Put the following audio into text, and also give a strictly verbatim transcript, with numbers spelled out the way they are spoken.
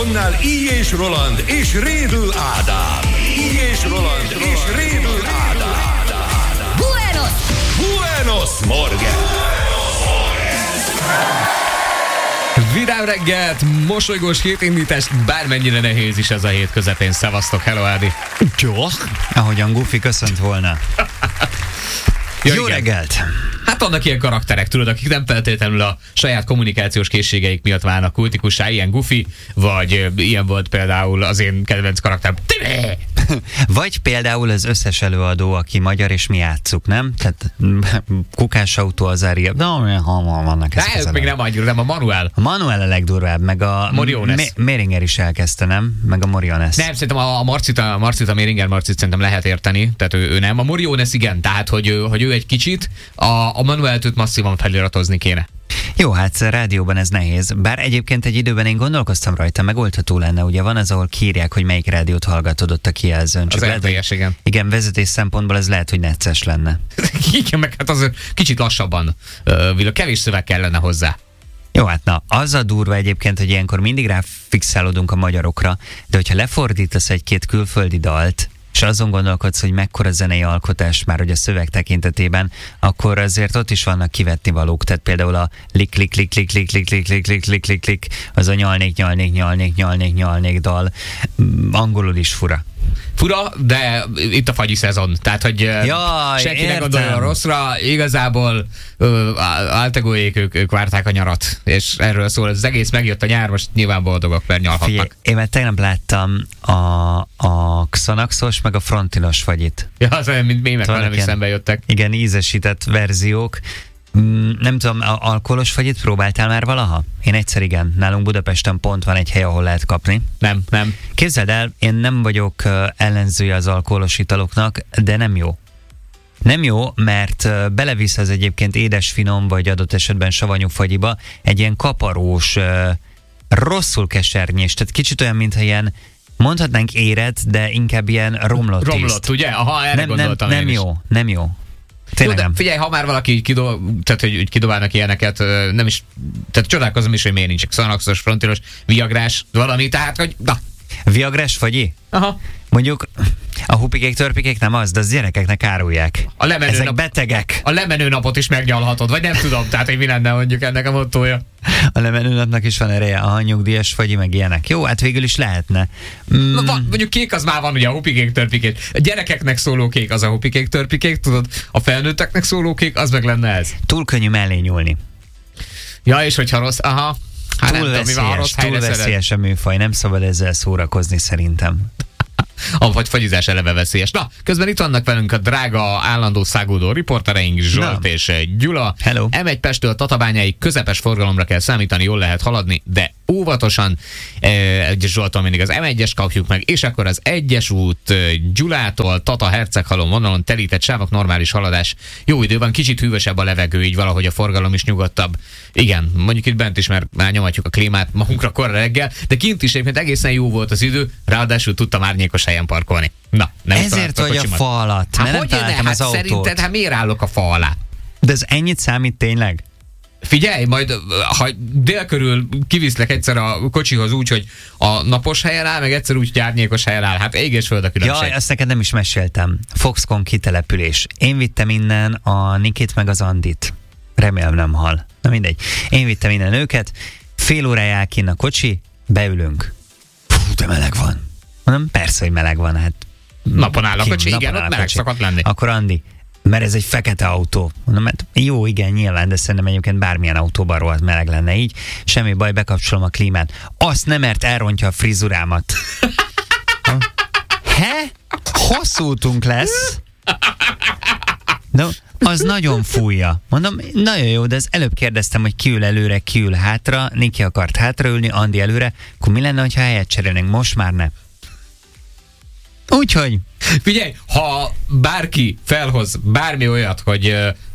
Bálognál Így és Roland és Rédl Ádám. Így és Roland és Rédl Ádám. Buenos! Buenos Morgen! Vidám reggelt, mosolygós hétindítást, bármennyire nehéz is ez a hét közepén. Szevasztok, hello Ádi. Jó. Ahogyan Gufi köszönt volna. Ja, Jó igen. reggelt! Hát vannak ilyen karakterek, tudod, akik nem feltétlenül a saját kommunikációs készségeik miatt válnak kultikussá, ilyen Gufi, vagy ö, ilyen volt például az én kedvenc karakterem. Vagy például az összes előadó, aki magyar, és mi játsszuk, nem? Tehát Kukás autó, az Ária, de ha vannak ezek. De ők még nem annyira, nem a Manuel. A Manuel a legdurvább, meg a Moriones. M- Méringer is elkezdte, nem? Meg a Moriones. Nem, szerintem a, a Marcit, a Marcit, a Méringer Marcit szerintem lehet érteni, tehát ő, ő nem. A Moriones igen, tehát hogy ő, hogy ő egy kicsit, a, a Manuelt őt masszívan feliratozni kéne. Jó, hát rádióban ez nehéz. Bár egyébként egy időben én gondolkoztam rajta, megoldható lenne. Ugye van az, ahol kírják, hogy melyik rádiót hallgatod ott a kijelzőn. Az er té es, igen. Igen, vezetés szempontból ez lehet, hogy necces lenne. Igen, meg hát azért kicsit lassabban, uh, kevés szöveg kellene hozzá. Jó, hát na, az a durva egyébként, hogy ilyenkor mindig ráfixálódunk a magyarokra, de hogyha lefordítasz egy-két külföldi dalt, és azon gondolkodsz, hogy mekkora zenei alkotás már hogy a szöveg tekintetében, akkor azért ott is vannak kivetni valók. Tehát például a lik lik lik lik lik lik lik lik lik lik lik lik az a nyalnék nyalnék nyalnék nyalnék nyalnék dal angolul is fura. Fura, de itt a fagyi szezon. Tehát, hogy Jaj, senki ne értem. gondolja rosszra. Igazából áltegóék, ők, ők várták a nyarat. És erről szól, az egész megjött a nyár, most nyilván boldogok, mert nyalhatnak. Figyelj, én már tegnap láttam a, a Xanaxos, meg a Frontinos fagyit. Ja, az olyan, mint mémek Vannak velem is ilyen- szembe jöttek. Igen, ízesített verziók. Mm, Nem tudom, a alkoholos fagyit próbáltál már valaha? Én egyszer igen. Nálunk Budapesten pont van egy hely, ahol lehet kapni. Nem, nem. Képzeld el, én nem vagyok ö, ellenzője az alkoholos italoknak, de nem jó. Nem jó, mert ö, belevisz az egyébként édes finom, vagy adott esetben savanyú fagyiba egy ilyen kaparós, ö, rosszul kesernyés, tehát kicsit olyan, mintha ilyen, mondhatnánk éred, de inkább ilyen romlott ízt. Romlott, ugye? Aha, erre Nem, nem, gondoltam én nem is. jó, nem jó. Jó, Tényleg de nem. figyelj, ha már valaki így kidob, tehát, hogy úgy kidobálnak ilyeneket, ö, nem is, tehát csodálkozom is, hogy miért nincs Xanaxos, Frontinos, Viagrás, valami, tehát, hogy na. Viagrás fagyi? Aha. Mondjuk a hupikék, törpikék nem az, de az gyerekeknek árulják. A lemenő Ezek nap- betegek. A lemenő napot is megnyalhatod, vagy nem tudom, tehát hogy mi lenne mondjuk ennek a mottója. A lemenő napnak is van ereje, a nyugdíjas fagyi, meg ilyenek. Jó, hát végül is lehetne. Mm, Na, van, mondjuk kék az már van, ugye a hupikék, törpikék. A gyerekeknek szóló kék az a hupikék, törpikék, tudod? A felnőtteknek szóló kék az meg lenne ez. túl könnyű mellé nyúlni. Ja, és hogyha rossz, aha. Hát Túl nem tudom, mi van, ha veszélyes, rossz túl helyre szeret. veszélyes a műfaj, nem szabad ezzel szórakozni szerintem. A vagy fagyizás eleve veszélyes. Na, közben itt vannak velünk a drága, állandó szágúdó riportereink, Zsolt Na. és Gyula. Hello. em egy Pesttől Tatabányáig közepes forgalomra kell számítani, jól lehet haladni, de óvatosan. Egyes Zsoltól mindig az em egyes kapjuk meg, és akkor az egyes út eh, Gyulától Tata Herceghalom vonalon telített sávok, normális haladás. Jó idő van, kicsit hűvösebb a levegő, így valahogy a forgalom is nyugodtabb. Igen, mondjuk itt bent is, mert már nyomatjuk a klímát magunkra korra reggel, de kint is egyébként egészen jó volt az idő, ráadásul tudtam árnyékos helyen parkolni. Na, nem Ezért találtam vagy a kocsimat. fa alatt, mert Hát nem hogy ne? találtam Hát az autót. szerinted, hát miért állok a fa alá? De ez ennyit számít tényleg? Figyelj, majd ha dél körül kiviszlek egyszer a kocsihoz úgy, hogy a napos helyen áll, meg egyszer úgy, hogy árnyékos helyen áll. Hát ég és föld a különbség. Jaj, azt neked nem is meséltem. Foxconn kitelepülés. Én vittem innen a Nikit meg az Andit. Remélem nem hal. Na mindegy. Én vittem innen őket. Fél órája áll kinn a kocsi, beülünk. Fú, de meleg van. Mondom, persze, hogy meleg van. Hát Napon áll a ki- kocsi, napon igen, áll ott a meleg kocsi. szokott lenni. Akkor Andi, mert ez egy fekete autó. Mondom, mert jó, igen, nyilván, de szerintem egyébként bármilyen autóban rohadt meleg lenne így. Semmi baj, bekapcsolom a klímát. Azt nem, mert elrontja a frizurámat. Ha? He? Hosszú útunk lesz. No, az nagyon fújja. Mondom, nagyon jó, de az előbb kérdeztem, hogy ki ül előre, ki ül hátra. Niki akart hátraülni, Andi előre. Akkor mi lenne, ha helyet cserélnénk? Most már ne. Úgyhogy Figyelj, ha bárki felhoz bármi olyat, hogy uh,